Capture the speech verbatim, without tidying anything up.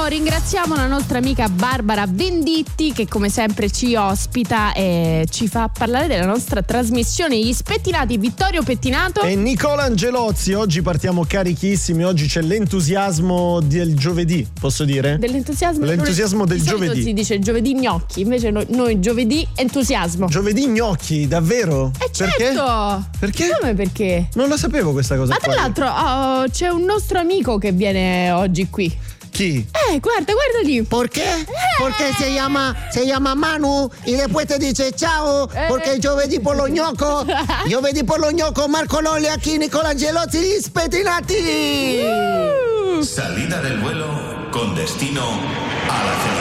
ringraziamo la nostra amica Barbara Venditti che come sempre ci ospita e ci fa parlare della nostra trasmissione Gli Spettinati. Vittorio Pettinato e Nicola Angelozzi. Oggi partiamo carichissimi, oggi c'è l'entusiasmo del giovedì, posso dire? Dell'entusiasmo L'entusiasmo del di giovedì. Si dice giovedì gnocchi, invece noi, noi giovedì entusiasmo. Giovedì gnocchi, davvero? Eh perché? certo! Perché? Come perché? Non lo sapevo questa cosa. Ma tra qua. l'altro oh, c'è un nostro amico che viene oggi qui. Chi? Eh, guarda, guarda lì. Perché? Perché si chiama, si chiama Manu e poi ti dice ciao, perché giovedì por lo gnocco, giovedì por lo gnocco, Marco Lolli, aquí Nicola Angelozzi, Gli Spettinati. Salida del vuelo con destino a la